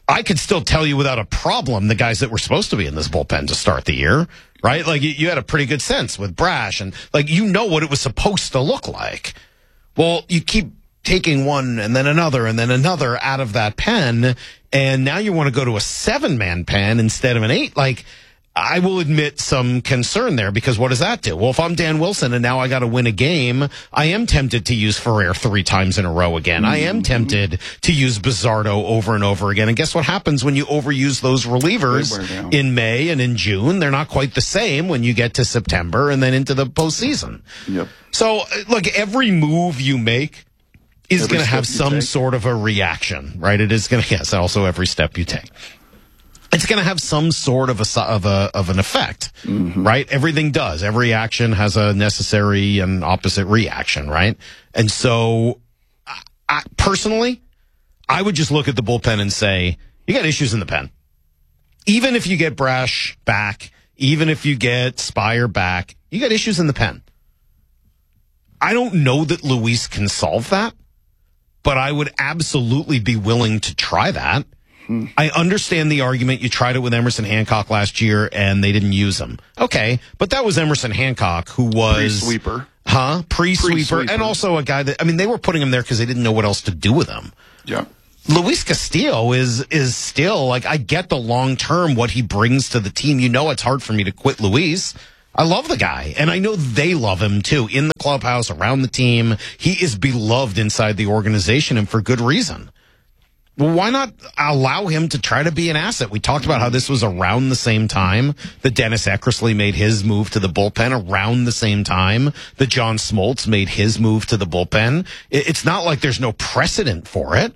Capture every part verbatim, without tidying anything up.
I could still tell you without a problem the guys that were supposed to be in this bullpen to start the year, right? Like, you, you had a pretty good sense with Brash, and, like, you know what it was supposed to look like. Well, you keep taking one and then another and then another out of that pen, and now you want to go to a seven-man pen instead of an eight. Like, I will admit some concern there, because what does that do? Well, if I'm Dan Wilson and now I got to win a game, I am tempted to use Ferrer three times in a row again. Mm-hmm. I am tempted to use Bizzardo over and over again. And guess what happens when you overuse those relievers in May and in June? They're not quite the same when you get to September and then into the postseason. Yep. So, look, every move you make is going to have some take. sort of a reaction, right? It is going to, yes, also every step you take. It's going to have some sort of a of a of an effect, mm-hmm. right? Everything does. Every action has a necessary and opposite reaction, right? And so, I, I, personally, I would just look at the bullpen and say, you got issues in the pen. Even if you get Brash back, even if you get Spire back, you got issues in the pen. I don't know that Luis can solve that, but I would absolutely be willing to try that. I understand the argument. You tried it with Emerson Hancock last year, and they didn't use him. Okay, but that was Emerson Hancock, who was... Pre-sweeper. Huh? Pre-sweeper. Pre-sweeper. And also a guy that... I mean, they were putting him there because they didn't know what else to do with him. Yeah. Luis Castillo is is still... Like, I get the long-term, what he brings to the team. You know it's hard for me to quit Luis. I love the guy, and I know they love him, too. In the clubhouse, around the team. He is beloved inside the organization, and for good reason. Well, why not allow him to try to be an asset? We talked about how this was around the same time that Dennis Eckersley made his move to the bullpen, around the same time that John Smoltz made his move to the bullpen. It's not like there's no precedent for it.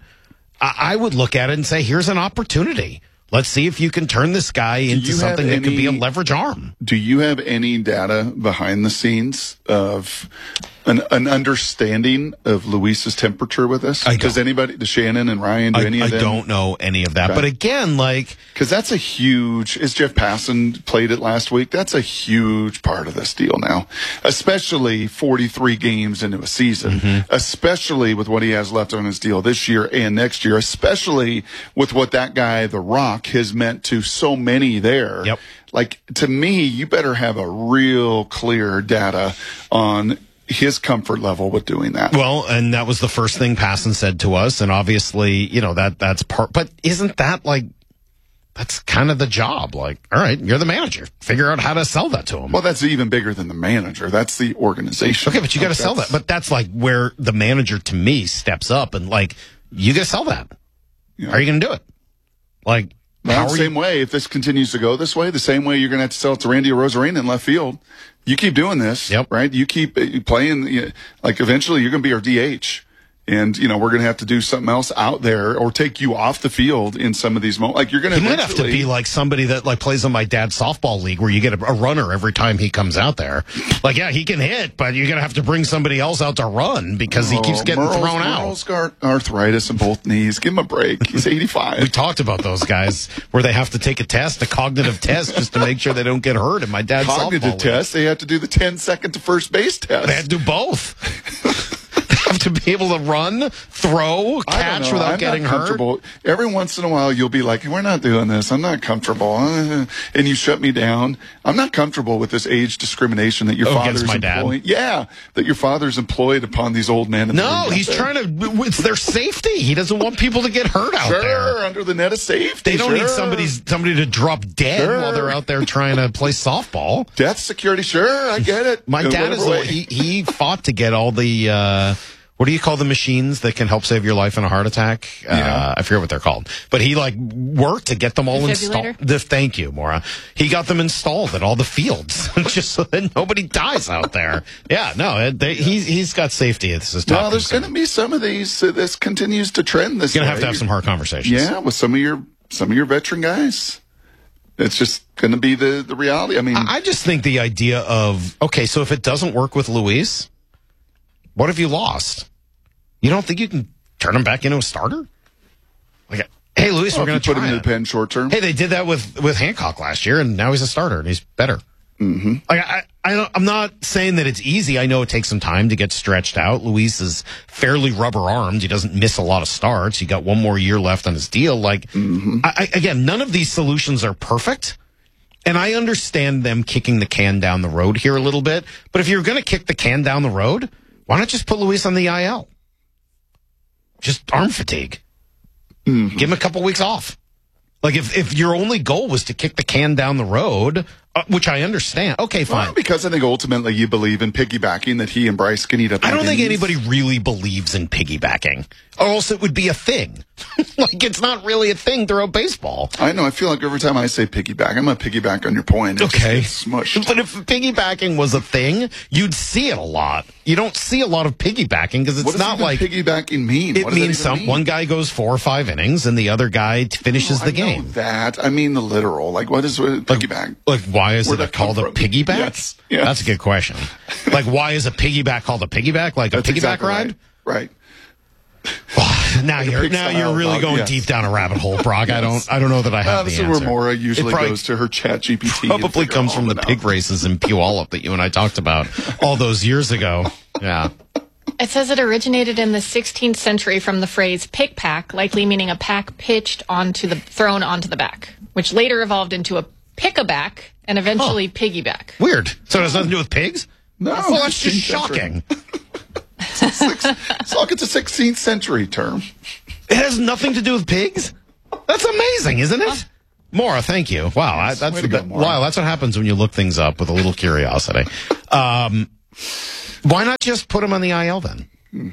I would look at it and say, here's an opportunity. Let's see if you can turn this guy into something that could be a leverage arm. Do you have any data behind the scenes of an, an understanding of Luis's temperature with us? Does anybody, does Shannon and Ryan, do I, any of I them? I don't know any of that. Okay. But again, like... Because that's a huge... As Jeff Passan played it last week, that's a huge part of this deal now. Especially forty-three games into a season. Mm-hmm. Especially with what he has left on his deal this year and next year. Especially with what that guy, The Rock, has meant to so many there. Yep. Like, to me, you better have a real clear data on his comfort level with doing that. Well, and that was the first thing Passan said to us, and obviously, you know, that that's part, but isn't that like, that's kind of the job? Like, all right, you're the manager. Figure out how to sell that to him. Well, that's even bigger than the manager. That's the organization. Okay, but you got to sell that. But that's like where the manager, to me, steps up and like, you got to sell that. Yeah. How are you going to do it? Like, Well, the same you? way, if this continues to go this way, the same way you're going to have to sell it to Randy Arozarena in left field. You keep doing this, yep. right? You keep playing, you know, like eventually you're going to be our D H. And, you know, we're going to have to do something else out there or take you off the field in some of these moments. Like, you're going to He might have to be like somebody that, like, plays on my dad's softball league where you get a, a runner every time he comes out there. Like, yeah, he can hit, but you're going to have to bring somebody else out to run because he oh, keeps getting Merle's, thrown out. Merle's got arthritis in both knees. Give him a break. He's eighty-five. We talked about those guys where they have to take a test, a cognitive test, just to make sure they don't get hurt in my dad's cognitive softball league. test? They have to do the ten second to first base test. They have to do both. Have to be able to run, throw, catch without I'm getting not comfortable. hurt. Every once in a while, you'll be like, "We're not doing this. I'm not comfortable," and you shut me down. I'm not comfortable with this age discrimination that your oh, father's my employing. Dad. Yeah, that your father's employed upon these old men. No, he's there. trying to. It's their safety. He doesn't want people to get hurt out sure, there. Sure, under the net of safety. They don't sure. need somebody's somebody to drop dead sure. while they're out there trying to play softball. Death security. Sure, I get it. My dad is. Like, he he fought to get all the. Uh, What do you call the machines that can help save your life in a heart attack? Yeah. Uh, I forget what they're called. But he, like, worked to get them all installed. The, thank you, Maura. He got them installed at all the fields just so that nobody dies out there. Yeah, no, they, he's, he's got safety. This is well, there's going to be some of these, uh, this continues to trend this You're going to way. have to have some hard conversations. Yeah, with some of your some of your veteran guys. It's just going to be the, the reality. I mean, I, I just think the idea of, okay, so if it doesn't work with Luis, what have you lost? You don't think you can turn him back into a starter? Like, hey, Luis, well, we're going to put him in the pen short term. Hey, they did that with, with Hancock last year, and now he's a starter, and he's better. Mm-hmm. Like, I, I don't, I'm not saying that it's easy. I know it takes some time to get stretched out. Luis is fairly rubber armed. He doesn't miss a lot of starts. He got one more year left on his deal. Like, mm-hmm. I, again, none of these solutions are perfect. And I understand them kicking the can down the road here a little bit. But if you're going to kick the can down the road, why not just put Luis on the I L? Just arm fatigue. Mm-hmm. Give him a couple weeks off. Like, if, if your only goal was to kick the can down the road, uh, which I understand, okay, fine. Well, because I think ultimately you believe in piggybacking, that he and Bryce can eat up. I don't think anybody really believes in piggybacking, or else it would be a thing. Like, it's not really a thing throughout baseball. I know. I feel like every time I say piggyback, I'm going to piggyback on your point. It okay. Smushed. But if piggybacking was a thing, you'd see it a lot. You don't see a lot of piggybacking because it's what does not like piggybacking mean. It what means some mean? one guy goes four or five innings and the other guy finishes no, the I game. Know that I mean the literal. Like, what is a piggyback? Like, like why is Where'd it called a piggyback? Yes. Yes. That's a good question. Like, why is a piggyback called a piggyback? Like a That's piggyback exactly ride? Right. right. now like you're now you're really dog, going yes. deep down a rabbit hole, Brock. yes. I don't I don't know that I have uh, the answer. This is where Maura usually probably, goes to her Chat G P T. Probably comes from the pig races in Puyallup that you and I talked about all those years ago. Yeah. It says it originated in the sixteenth century from the phrase pick pack, likely meaning a pack pitched onto the thrown onto the back, which later evolved into a pick-a-back and eventually huh. piggyback. Weird. So it has nothing to do with pigs? No. Well, that's just shocking. It's like it's a sixteenth century term. It has nothing to do with pigs? That's amazing, isn't it? Maura, thank you. Wow, I, that's the, go, wow, that's what happens when you look things up with a little curiosity. Um, why not just put him on the I L then? Hmm.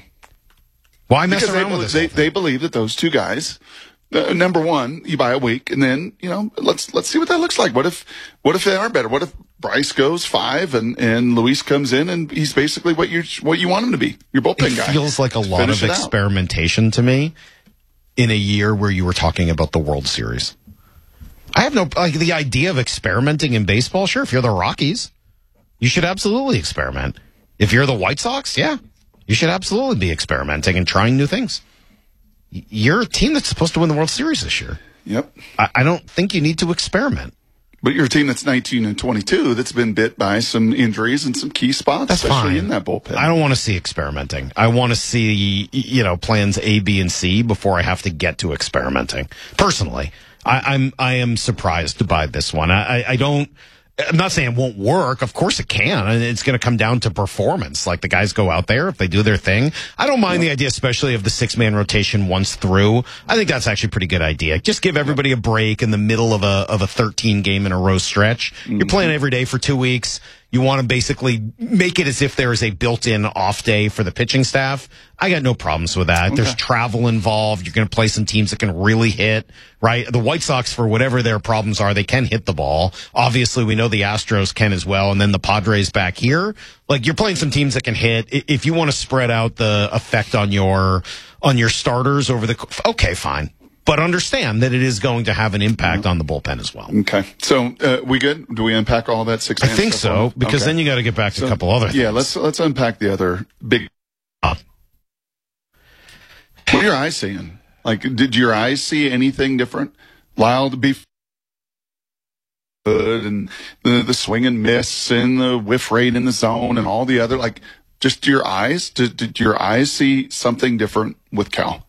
Why mess because around they, with this? They, they believe that those two guys, uh, number one, you buy a week, and then you know let's let's see what that looks like. What if what if they are better? What if Bryce goes five and, and Luis comes in and he's basically what you what you want him to be, your bullpen it guy. It feels like a lot of experimentation to me in a year where you were talking about the World Series. I have no like the idea of experimenting in baseball. Sure, if you're the Rockies, you should absolutely experiment. If you're the White Sox, yeah, you should absolutely be experimenting and trying new things. You're a team that's supposed to win the World Series this year. Yep. I, I don't think you need to experiment. But you're a team that's nineteen and twenty-two that's been bit by some injuries and some key spots, that's especially fine. in that bullpen. I don't want to see experimenting. I want to see, you know, plans A, B, and C before I have to get to experimenting. Personally, I, I'm I am surprised by this one. I, I, I don't. I'm not saying it won't work. Of course it can. And it's going to come down to performance. Like the guys go out there, if they do their thing. I don't mind yeah. the idea, especially of the six man rotation once through. I think that's actually a pretty good idea. Just give everybody a break in the middle of a, of a thirteen game in a row stretch. Mm-hmm. You're playing every day for two weeks. You want to basically make it as if there is a built-in off day for the pitching staff. I got no problems with that. Okay. There's travel involved. You're going to play some teams that can really hit, right? The White Sox, for whatever their problems are, they can hit the ball. Obviously, we know the Astros can as well. And then the Padres back here. Like, you're playing some teams that can hit. If you want to spread out the effect on your, on your starters over the, okay, fine. But understand that it is going to have an impact on the bullpen as well. Okay. So, uh, we good? Do we unpack all that six? I think so, because okay. then you got to get back to so, a couple other things. Yeah, let's, let's unpack the other big. Uh, what are your eyes seeing? Like, did your eyes see anything different? Lyle to be good and the, the swing and miss and the whiff rate in the zone and all the other, like, just your eyes? Did, did your eyes see something different with Cal?